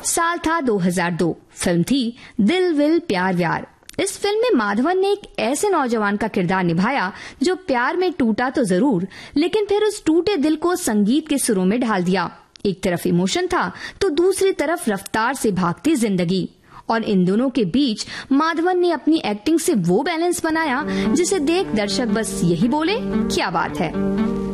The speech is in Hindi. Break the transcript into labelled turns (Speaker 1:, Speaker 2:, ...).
Speaker 1: साल था 2002। फिल्म थी दिल विल प्यार व्यार। इस फिल्म में माधवन ने एक ऐसे नौजवान का किरदार निभाया जो प्यार में टूटा तो जरूर, लेकिन फिर उस टूटे दिल को संगीत के सुरों में ढाल दिया। एक तरफ इमोशन था तो दूसरी तरफ रफ्तार से भागती जिंदगी, और इन दोनों के बीच माधवन ने अपनी एक्टिंग से वो बैलेंस बनाया जिसे देख दर्शक बस यही बोले, क्या बात है।